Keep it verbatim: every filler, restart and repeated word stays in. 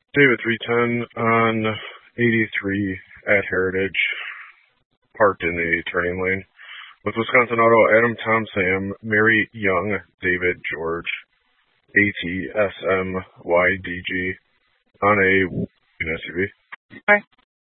David three ten on eighty-three at Heritage, parked in the turning lane. With Wisconsin Auto, Adam, Tom, Sam, Mary, Young, David, George, A T, S M, Y, D G, on a S U V. Hi.